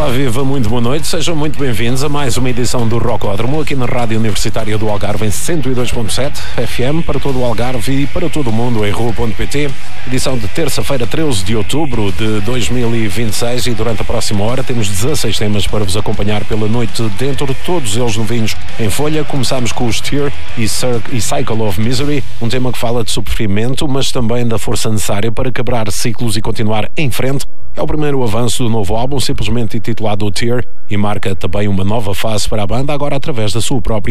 Olá, viva, muito boa noite, sejam muito bem-vindos a mais uma edição do Rocódromo aqui na Rádio Universitária do Algarve em 102.7 FM para todo o Algarve e para todo o mundo em rua.pt. Edição de terça-feira, 13 de outubro de 2026 e durante a próxima hora temos 16 temas para vos acompanhar pela noite dentro, todos eles novinhos em folha. Começamos com o Steer e Cycle of Misery, um tema que fala de sofrimento, mas também da força necessária para quebrar ciclos e continuar em frente. É o primeiro avanço do novo álbum, simplesmente intitulado Tear, e marca também uma nova fase para a banda, agora através da sua própria